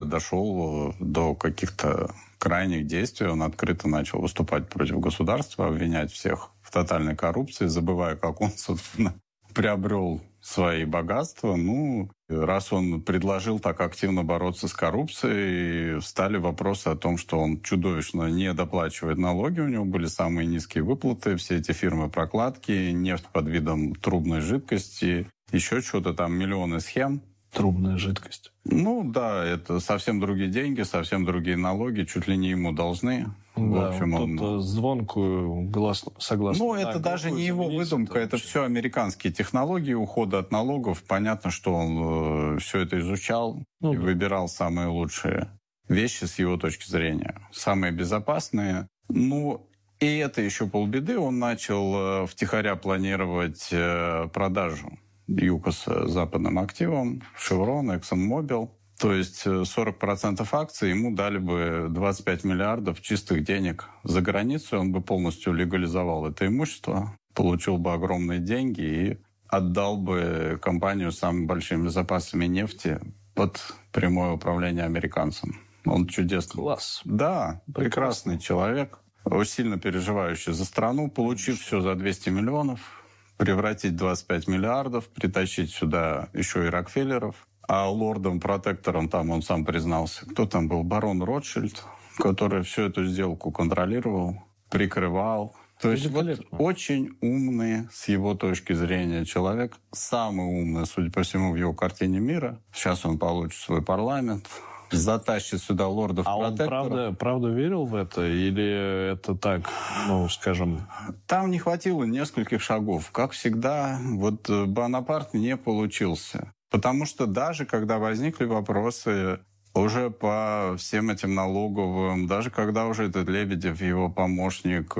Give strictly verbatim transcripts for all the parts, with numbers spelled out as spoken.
дошел до каких-то крайних действий. Он открыто начал выступать против государства, обвинять всех в тотальной коррупции, забывая, как он, собственно, приобрел свои богатства. Ну, раз он предложил так активно бороться с коррупцией, встали вопросы о том, что он чудовищно не доплачивает налоги, у него были самые низкие выплаты, все эти фирмы-прокладки, нефть под видом трубной жидкости, еще что-то там, миллионы схем. Трубная жидкость. Ну да, это совсем другие деньги, совсем другие налоги, чуть ли не ему должны. Да, в общем, вот он... звонкую гласно, согласно. Ну, это да, даже не его выдумка, это, это все американские технологии ухода от налогов. Понятно, что он э, все это изучал ну, и да. выбирал самые лучшие вещи с его точки зрения, самые безопасные. Ну, и это еще полбеды. Он начал э, втихаря планировать э, продажу ЮКОСа западным активам, Chevron, ExxonMobil. То есть сорок процентов акций ему дали бы двадцать пять миллиардов чистых денег за границу, он бы полностью легализовал это имущество, получил бы огромные деньги и отдал бы компанию с самыми большими запасами нефти под прямое управление американцам. Он чудесный. Класс. Да, прекрасный, прекрасный человек, очень сильно переживающий за страну, получив все за двести миллионов, превратить двадцать пять миллиардов, притащить сюда еще и Рокфеллеров. А лордом-протектором там он сам признался. Кто там был? Барон Ротшильд, который всю эту сделку контролировал, прикрывал. То есть вот очень умный, с его точки зрения, человек. Самый умный, судя по всему, в его картине мира. Сейчас он получит свой парламент, затащит сюда лордов-протекторов. А он правда, правда верил в это? Или это так, ну, скажем... Там не хватило нескольких шагов. Как всегда, вот Бонапарт не получился. Потому что даже когда возникли вопросы уже по всем этим налоговым, даже когда уже этот Лебедев, его помощник,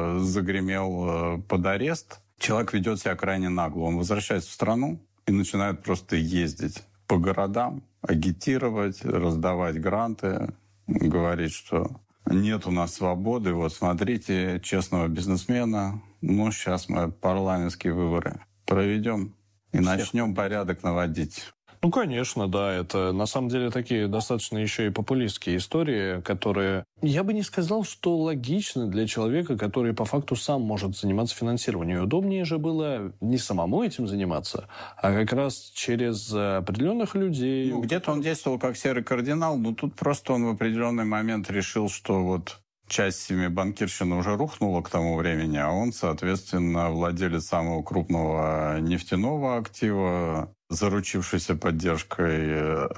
загремел под арест, человек ведет себя крайне нагло. Он возвращается в страну и начинает просто ездить по городам, агитировать, раздавать гранты, говорить, что нет у нас свободы, вот смотрите, честного бизнесмена, ну, сейчас мы парламентские выборы проведем. И начнем порядок наводить. Ну, конечно, да. Это на самом деле такие достаточно еще и популистские истории, которые, я бы не сказал, что логичны для человека, который по факту сам может заниматься финансированием. Удобнее же было не самому этим заниматься, а как раз через определенных людей. Ну, где-то он действовал как серый кардинал, но тут просто он в определенный момент решил, что вот часть семьи банкирщины уже рухнула к тому времени, а он, соответственно, владелец самого крупного нефтяного актива, заручившийся поддержкой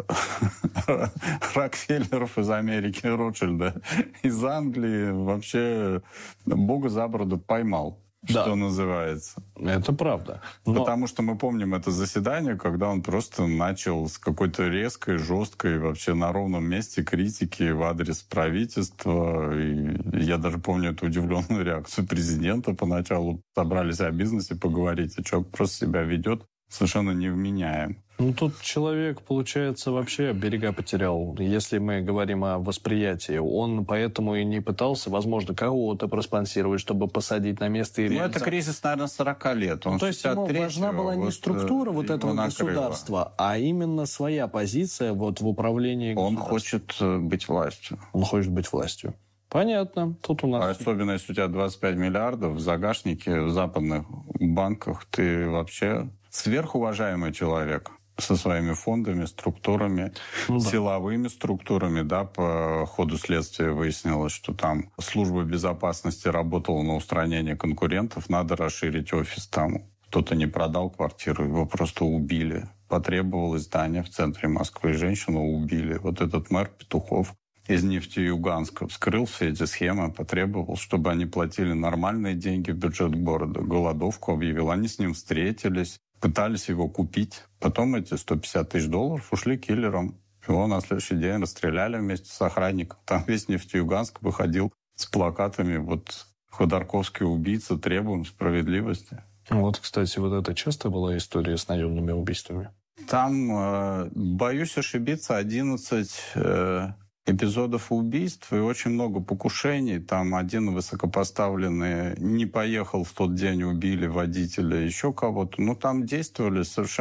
Рокфеллеров из Америки, Ротшильда из Англии, вообще бога за бороду поймал. Да. Что называется. Это правда. Но... Потому что мы помним это заседание, когда он просто начал с какой-то резкой, жесткой, вообще на ровном месте критики в адрес правительства. И я даже помню эту удивленную реакцию президента. Поначалу собрались о бизнесе поговорить, а человек просто себя ведет совершенно невменяем. Ну, тут человек, получается, вообще берега потерял. Если мы говорим о восприятии, он поэтому и не пытался, возможно, кого-то проспонсировать, чтобы посадить на место. Ну, это кризис, наверное, сорока лет. Он ну, то есть ему важна была не вот структура вот этого накрыло. Государства, а именно своя позиция вот в управлении Он хочет быть властью. Он хочет быть властью. Понятно. Тут у нас... Особенно, если у тебя двадцать пять миллиардов в загашнике в западных банках, ты вообще сверхуважаемый человек со своими фондами, структурами, ну, да. силовыми структурами. Да, по ходу следствия выяснилось, что там служба безопасности работала на устранение конкурентов, надо расширить офис там. Кто-то не продал квартиру, его просто убили. Потребовалось здание в центре Москвы, женщину убили. Вот этот мэр Петухов из Нефтеюганска вскрыл все эти схемы, потребовал, чтобы они платили нормальные деньги в бюджет города. Голодовку объявил. Они с ним встретились, пытались его купить. Потом эти сто пятьдесят тысяч долларов ушли киллерам. Его на следующий день расстреляли вместе с охранником. Там весь Нефтеюганск выходил с плакатами «Вот Ходорковский убийца, требуем справедливости». Вот, кстати, вот это часто была история с наемными убийствами? Там, э, боюсь ошибиться, одиннадцать э, эпизодов убийств и очень много покушений. Там один высокопоставленный не поехал в тот день, убили водителя, еще кого-то. Ну, там действовали совершенно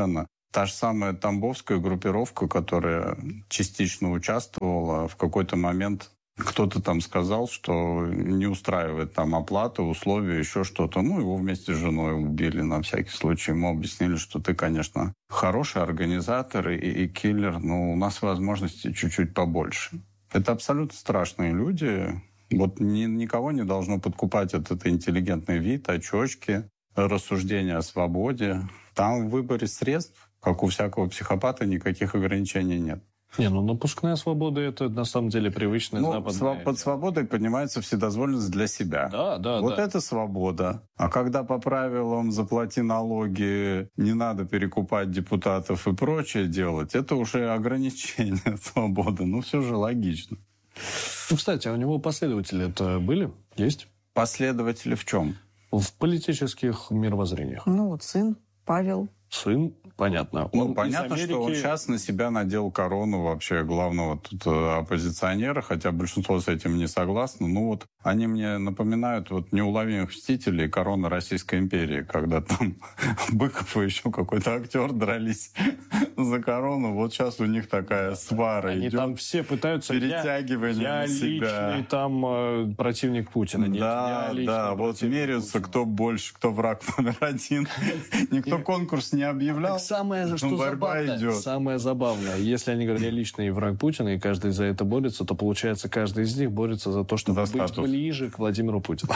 Та же самая тамбовская группировка, которая частично участвовала, в какой-то момент кто-то там сказал, что не устраивает там оплата, условия, еще что-то. Ну, его вместе с женой убили на всякий случай. Ему объяснили, что ты, конечно, хороший организатор и, и киллер, но у нас возможностей чуть-чуть побольше. Это абсолютно страшные люди. Вот ни, никого не должно подкупать этот интеллигентный вид, очечки, рассуждения о свободе. Там в выборе средств, как у всякого психопата, никаких ограничений нет. Не, ну напускная свобода — это на самом деле привычная ну, западная... Под свободой понимается вседозволенность для себя. Да, да, вот да. это свобода. А когда по правилам заплати налоги, не надо перекупать депутатов и прочее делать, это уже ограничение свободы. Ну, все же логично. Ну, кстати, а у него последователи-то были? Есть? Последователи в чем? В политических мировоззрениях. Ну, вот сын Павел. Сын, понятно. Ну, Он понятно, Америки... что он сейчас на себя надел корону вообще главного тут оппозиционера, хотя большинство с этим не согласно. Ну вот они мне напоминают вот «Неуловимых мстителей» и «Корона Российской империи», когда там Быков и еще какой-то актер дрались за корону. Вот сейчас у них такая свара они идет. Там все пытаются... Перетягивание я, на я себя. личный там э, противник Путина. Нет, да, да, вот меряются, кто больше, кто враг номер один. Никто конкурс не объявлял. Так самое, что борьба забавное, идет. самое забавное, если они говорят, я личный враг Путина, и каждый за это борется, то получается, каждый из них борется за то, чтобы за быть статус. Ближе к Владимиру Путину.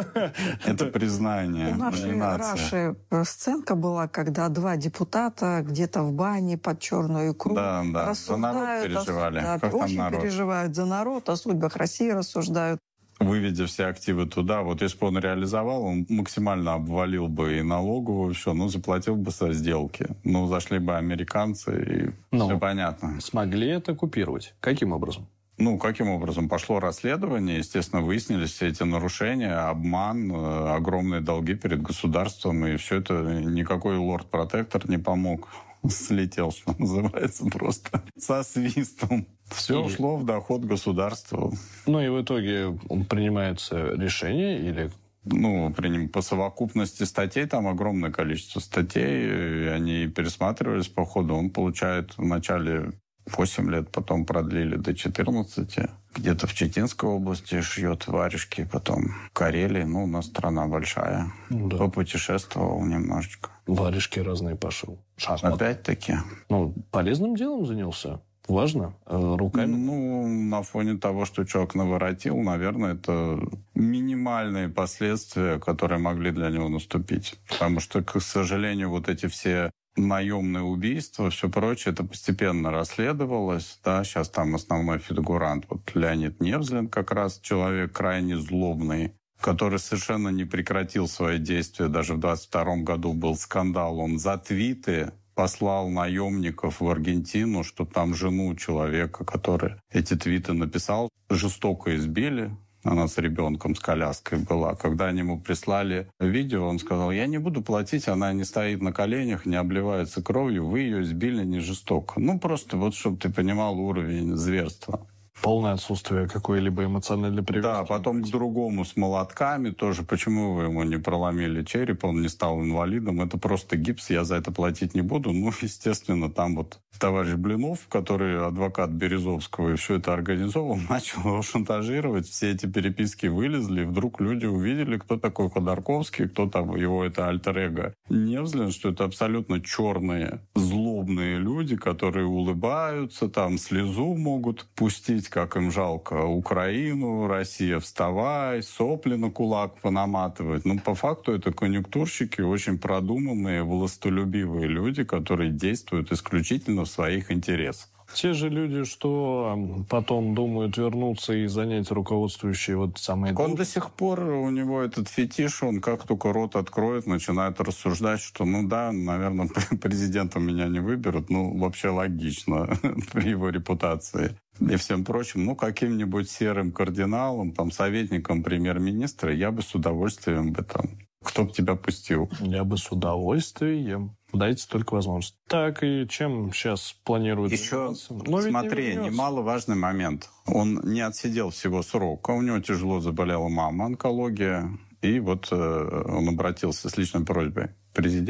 Это признание. У нашей Раши сценка была, когда два депутата где-то в бане под черную икру да, да. рассуждают. За народ переживали. Да, как очень там народ? переживают за народ, о судьбах России рассуждают. Выведя все активы туда, вот если бы он реализовал, он максимально обвалил бы и налоговую, все, ну, заплатил бы со сделки. Ну, зашли бы американцы, и Но все понятно. Смогли это купировать. Каким образом? Ну, каким образом? Пошло расследование, естественно, выяснились все эти нарушения, обман, огромные долги перед государством, и все это никакой лорд-протектор не помог. Слетел, что называется, просто со свистом. Все и... ушло в доход государства. Ну и в итоге принимается решение или... Ну, по совокупности статей, там огромное количество статей, и они пересматривались по ходу. Он получает вначале восемь лет, потом продлили до четырнадцати. Где-то в Читинской области шьет варежки, потом в Карелии. Ну, у нас страна большая. Да. Попутешествовал немножечко. Варежки разные пошел. Шахмат. Опять-таки. Ну, полезным делом занялся. Важно. Руками. Ну, на фоне того, что человек наворотил, наверное, это минимальные последствия, которые могли для него наступить. Потому что, к сожалению, вот эти все наемные убийства, все прочее, это постепенно расследовалось. Да, сейчас там основной фигурант, вот Леонид Невзлин, как раз человек крайне злобный, который совершенно не прекратил свои действия. Даже в двадцать втором году был скандал. Он за твиты послал наемников в Аргентину, что там жену человека, который эти твиты написал, жестоко избили. Она с ребенком, с коляской была. Когда они ему прислали видео, он сказал, я не буду платить, она не стоит на коленях, не обливается кровью, вы ее избили не жестоко. Ну, просто вот, чтобы ты понимал уровень зверства. Полное отсутствие какой-либо эмоциональной привязки. Да, потом к другому с молотками тоже. Почему вы ему не проломили череп, он не стал инвалидом? Это просто гипс, я за это платить не буду. Ну, естественно, там вот товарищ Блинов, который адвокат Березовского и все это организовал, начал его шантажировать. Все эти переписки вылезли, и вдруг люди увидели, кто такой Ходорковский, кто там его это альтер-эго Невзлин, что это абсолютно черные, злобные люди, которые улыбаются, там слезу могут пустить, как им жалко Украину, Россия, вставай, сопли на кулак понаматывать. Ну, по факту это конъюнктурщики, очень продуманные, властолюбивые люди, которые действуют исключительно в своих интересах. Те же люди, что потом думают вернуться и занять руководствующие вот самые... Он до сих пор, у него этот фетиш, он как только рот откроет, начинает рассуждать, что, ну да, наверное, президентом меня не выберут, ну, вообще логично при его репутации и всем прочим. Ну, каким-нибудь серым кардиналом, там, советником премьер-министра я бы с удовольствием бы там... Кто бы тебя пустил? Я бы с удовольствием. Дайте только возможность. Так, и чем сейчас планируют Еще, Но смотри, не немаловажный момент. Он не отсидел всего срока. У него тяжело заболела мама, онкология. И вот э, он обратился с личной просьбой к президенту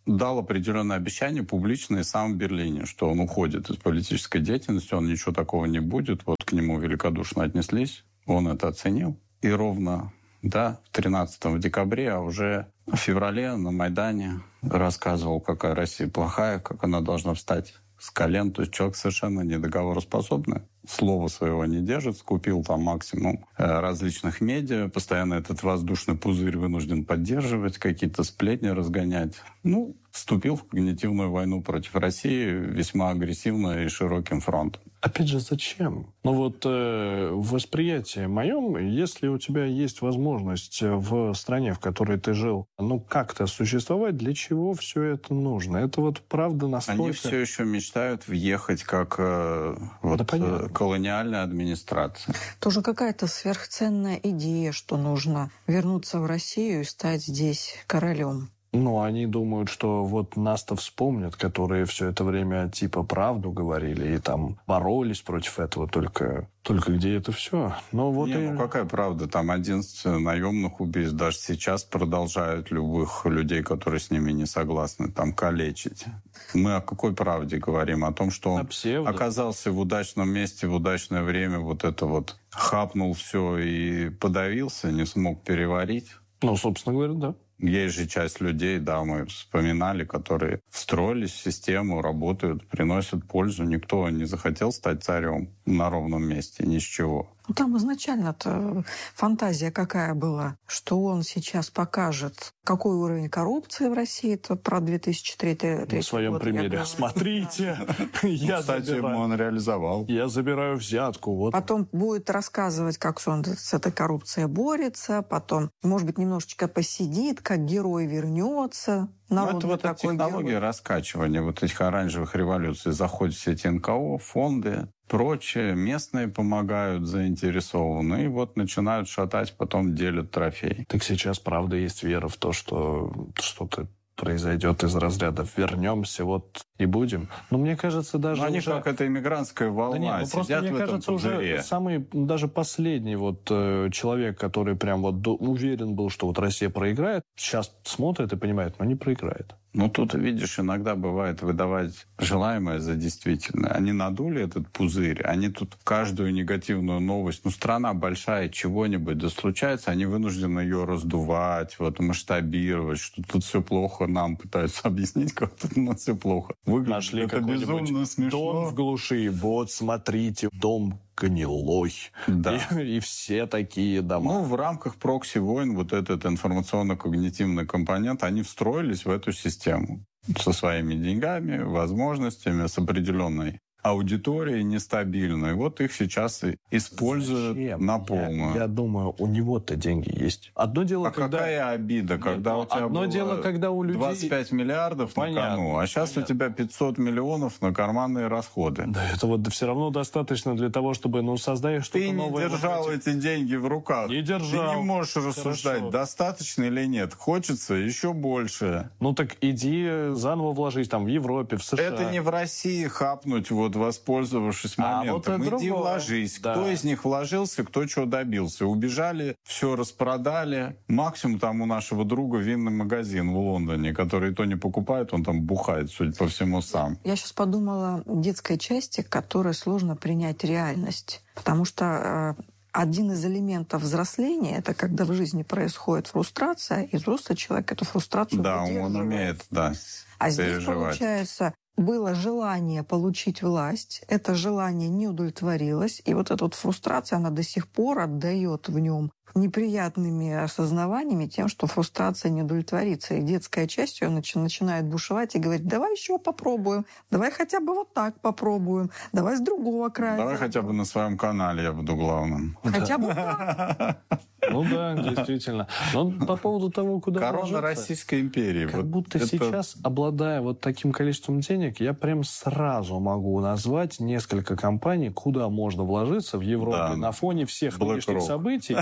дал определенное обещание публичное сам в Берлине, что он уходит из политической деятельности, он ничего такого не будет. Вот к нему великодушно отнеслись, он это оценил. И ровно, да, тринадцатого декабря, а уже в феврале на Майдане рассказывал, какая Россия плохая, как она должна встать с колен. То есть человек совершенно недоговороспособный, слова своего не держит, скупил там максимум различных медиа, постоянно этот воздушный пузырь вынужден поддерживать, какие-то сплетни разгонять. Ну, вступил в когнитивную войну против России весьма агрессивно и широким фронтом. Опять же, зачем? Ну вот э, в восприятии моем, если у тебя есть возможность в стране, в которой ты жил, ну как-то существовать, для чего все это нужно? Это вот правда настолько... Они все еще мечтают въехать как э, вот, да, э, колониальная администрация. Тоже какая-то сверхценная идея, что нужно вернуться в Россию и стать здесь королем. Ну, они думают, что вот нас-то вспомнят, которые все это время типа правду говорили и там боролись против этого, только, только где это все? Но вот Не, и... ну какая правда? Там одиннадцать наемных убийств даже сейчас продолжают любых людей, которые с ними не согласны, там калечить. Мы о какой правде говорим? О том, что он оказался в удачном месте в удачное время, вот это вот хапнул все и подавился, не смог переварить? Ну, собственно говоря, да. Есть же часть людей, да, мы вспоминали, которые встроились в систему, работают, приносят пользу. Никто не захотел стать царем на ровном месте, ни с чего. Ну, там изначально-то фантазия какая была, что он сейчас покажет, какой уровень коррупции в России. Это про две тысячи третий год. На своем примере. Смотрите, я Кстати, он реализовал. Я забираю взятку. Вот. Потом будет рассказывать, как он с этой коррупцией борется. Потом, может быть, немножечко посидит, как герой вернется. Ну, это вот эта технология герой. Раскачивания вот этих оранжевых революций. Заходят все эти эн ка о, фонды, прочее. Местные помогают, заинтересованы. И вот начинают шатать, потом делят трофей. Так сейчас, правда, есть вера в то, что что-то произойдет из разряда «вернемся, вот и будем». Но мне кажется, даже Но они уже... как это иммигрантская волна, да нет, ну, просто, сидят мне в кажется, этом пузыре. Уже самый, даже последний вот э, человек, который прям вот до, уверен был, что вот Россия проиграет, сейчас смотрит и понимает, но не проиграет. Ну, тут, видишь, иногда бывает выдавать желаемое за действительное. Они надули этот пузырь, они тут каждую негативную новость, ну, страна большая, чего-нибудь да случается, они вынуждены ее раздувать, вот, масштабировать, что тут все плохо, нам пытаются объяснить, как тут у нас все плохо. Выглядит Нашли это безумно смешно. Дом в глуши, вот, смотрите, дом гнилой. Да. И, и все такие дома. Ну, в рамках прокси-войн вот этот информационно-когнитивный компонент, они встроились в эту систему со своими деньгами, возможностями, с определенной аудиторией нестабильной. Вот их сейчас и используют Зачем? на полную. Я, я думаю, у него-то деньги есть. Одно дело, а когда... какая обида, когда Нет, у тебя одно было дело, когда у людей... двадцать пять миллиардов Понятно. на кону, а сейчас Понятно. у тебя пятьсот миллионов на карманные расходы. Да, это вот все равно достаточно для того, чтобы, ну, создать что-то Ты новое. Ты не держал эти деньги в руках. Не держал. Ты не можешь рассуждать, Хорошо. достаточно или нет. Хочется еще больше. Ну, так иди заново вложись там в Европе, в США. Это не в России хапнуть, вот, воспользовавшись моментом. А вот Иди вложись. Да. Кто из них вложился, кто чего добился. Убежали, все распродали. Максимум там у нашего друга винный магазин в Лондоне, который то не покупает, он там бухает, судя по всему, сам. Я сейчас подумала о детской части, которой сложно принять реальность. Потому что э, один из элементов взросления — это когда в жизни происходит фрустрация, и взрослый человек эту фрустрацию Да, он умеет, да, А здесь, получается, было желание получить власть, это желание не удовлетворилось, и вот эта вот фрустрация, она до сих пор отдает в нем неприятными осознаваниями тем, что фрустрация не удовлетворится. И детская часть ее начи- начинает бушевать и говорить: давай еще попробуем, давай хотя бы вот так попробуем, давай с другого края. Давай хотя бы на своем канале я буду главным. Хотя бы так. Ну да, действительно. Но по поводу того, куда Корона вложиться, Российской империи. Как вот будто это... сейчас, обладая вот таким количеством денег, я прям сразу могу назвать несколько компаний, куда можно вложиться в Европе да, на фоне всех Black нынешних Rock. событий.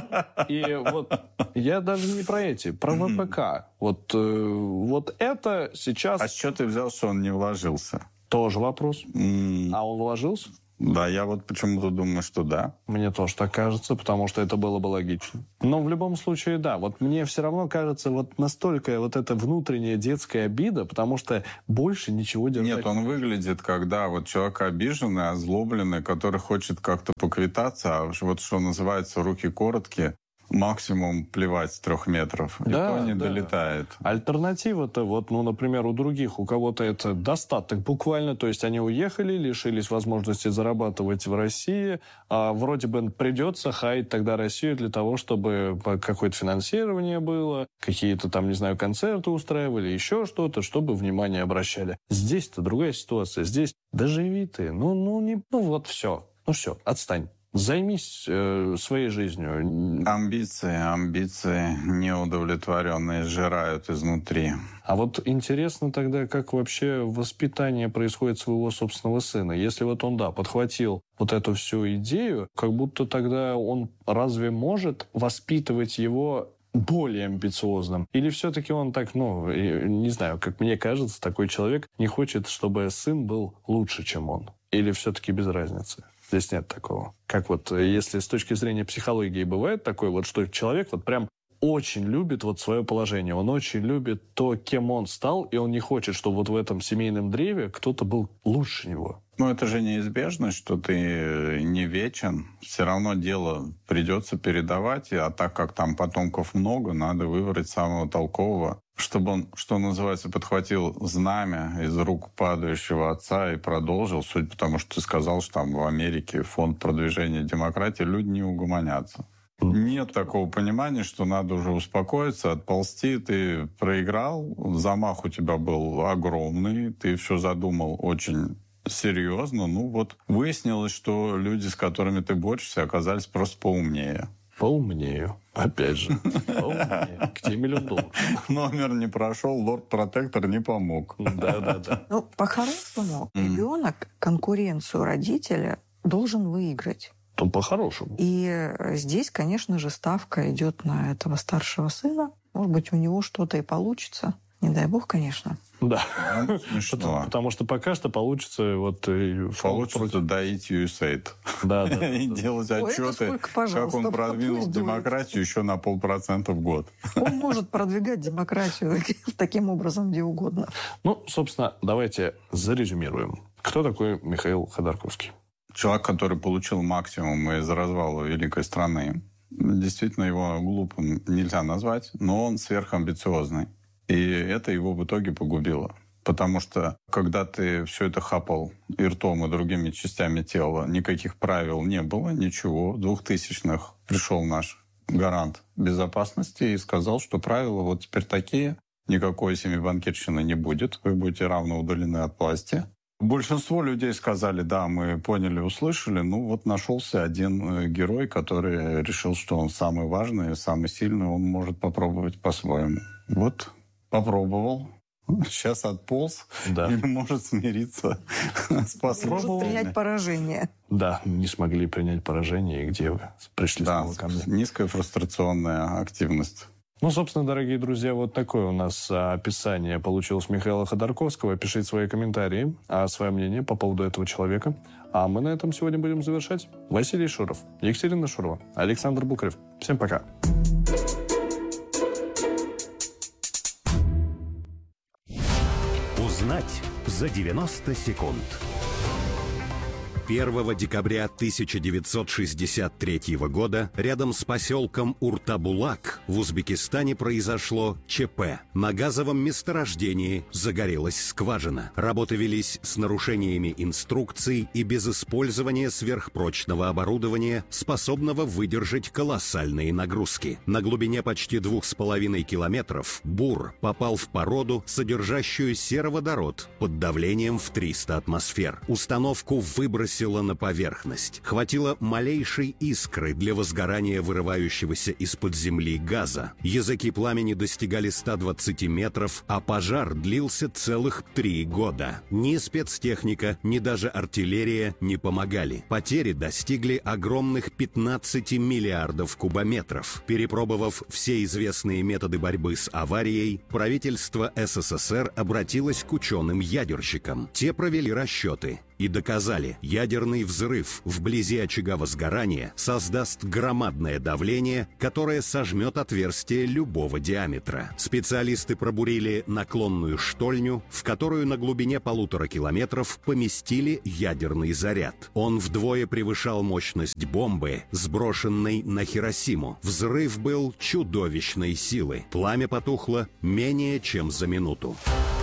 И вот я даже не про эти, про вэ пэ ка. Вот, вот это сейчас... А с чего ты взял, что он не вложился? Тоже вопрос. Mm. А он вложился? Да, я вот почему-то думаю, что да. Мне тоже так кажется, потому что это было бы логично. Но в любом случае, да. Вот мне все равно кажется, вот настолько вот эта внутренняя детская обида, потому что больше ничего держать... Нет, он выглядит, когда вот человек обиженный, озлобленный, который хочет как-то поквитаться, а вот что называется, руки короткие, максимум плевать с трех метров. И Да, то не да. долетает. Альтернатива-то, вот, ну, например, у других, у кого-то это достаток буквально, то есть они уехали, лишились возможности зарабатывать в России, а вроде бы придется хаять тогда Россию для того, чтобы какое-то финансирование было, какие-то там, не знаю, концерты устраивали, еще что-то, чтобы внимание обращали. Здесь-то другая ситуация, здесь доживи ты, ну, ну, не, ну вот все, ну все, отстань. Займись э, своей жизнью. Амбиции, амбиции неудовлетворенные сжирают изнутри. А вот интересно тогда, как вообще воспитание происходит своего собственного сына. Если вот он, да, подхватил вот эту всю идею, как будто тогда он разве может воспитывать его более амбициозным? Или все-таки он так, ну, не знаю, как мне кажется, такой человек не хочет, чтобы сын был лучше, чем он? Или все-таки без разницы? Здесь нет такого. Как вот, если с точки зрения психологии бывает такое, вот что человек вот прям очень любит вот свое положение, он очень любит то, кем он стал, и он не хочет, чтобы вот в этом семейном древе кто-то был лучше него. Ну, это же неизбежно, что ты не вечен. Все равно дело придется передавать, а так как там потомков много, надо выбрать самого толкового, чтобы он, что называется, подхватил знамя из рук падающего отца и продолжил. Суть потому, что ты сказал, что там в Америке фонд продвижения демократии, люди не угомонятся. Нет такого понимания, что надо уже успокоиться, отползти. Ты проиграл, замах у тебя был огромный, ты все задумал очень серьезно. Ну вот выяснилось, что люди, с которыми ты борешься, оказались просто поумнее. Поумнее. Опять же. Поумнее. Где миллион долларов? Номер не прошел, лорд-протектор не помог. Да-да-да. Ну, по-хорошему, ребенок конкуренцию родителя должен выиграть. То по-хорошему. И здесь, конечно же, ставка идет на этого старшего сына. Может быть, у него что-то и получится. Не дай бог, конечно. Да. Ну, смешно. Потому, потому что пока что получится вот... Получится доить ю эс эй ай. Да, да. И делать отчеты, как он продвинул демократию еще на полпроцента в год. Он может продвигать демократию таким образом где угодно. Ну, собственно, давайте зарезюмируем. Кто такой Михаил Ходорковский? Человек, который получил максимум из развала великой страны. Действительно, его глупым нельзя назвать, но он сверхамбициозный. И это его в итоге погубило. Потому что, когда ты все это хапал и ртом, и другими частями тела, никаких правил не было, ничего. В двухтысячных пришел наш гарант безопасности и сказал, что правила вот теперь такие. Никакой семибанкирщины не будет. Вы будете равно удалены от власти. Большинство людей сказали, да, мы поняли, услышали. Ну вот нашелся один герой, который решил, что он самый важный, самый сильный, он может попробовать по-своему. Вот попробовал. Сейчас отполз, да. И может смириться с последствиями. Может принять поражение. Да, не смогли принять поражение, и где вы пришли да, снова ко мне. Низкая фрустрационная активность. Ну, собственно, дорогие друзья, вот такое у нас описание получилось Михаила Ходорковского. Пишите свои комментарии, а свое мнение по поводу этого человека. А мы на этом сегодня будем завершать. Василий Шуров, Екатерина Шурова, Александр Букарев. Всем пока. Узнать за девяносто секунд. первого декабря тысяча девятьсот шестьдесят третьего года рядом с поселком Уртабулак в Узбекистане произошло ЧП. На газовом месторождении загорелась скважина. Работы велись с нарушениями инструкций и без использования сверхпрочного оборудования, способного выдержать колоссальные нагрузки. На глубине почти двух с половиной километров бур попал в породу, содержащую сероводород под давлением в триста атмосфер. Установку выбросили на поверхность. Хватило малейшей искры для возгорания вырывающегося из-под земли газа. Языки пламени достигали ста двадцати метров, а пожар длился целых три года. Ни спецтехника, ни даже артиллерия не помогали. Потери достигли огромных пятнадцати миллиардов кубометров. Перепробовав все известные методы борьбы с аварией, правительство СССР обратилось к ученым-ядерщикам. Те провели расчеты. и доказали, ядерный взрыв вблизи очага возгорания создаст громадное давление, которое сожмет отверстие любого диаметра. Специалисты пробурили наклонную штольню, в которую на глубине полутора километров поместили ядерный заряд. Он вдвое превышал мощность бомбы, сброшенной на Хиросиму. Взрыв был чудовищной силы. Пламя потухло менее чем за минуту.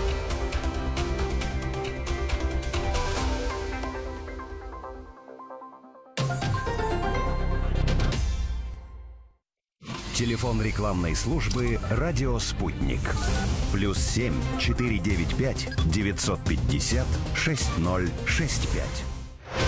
Телефон рекламной службы «Радио Спутник». Плюс семь четыре девять пять девятьсот пятьдесят шесть ноль шесть пять.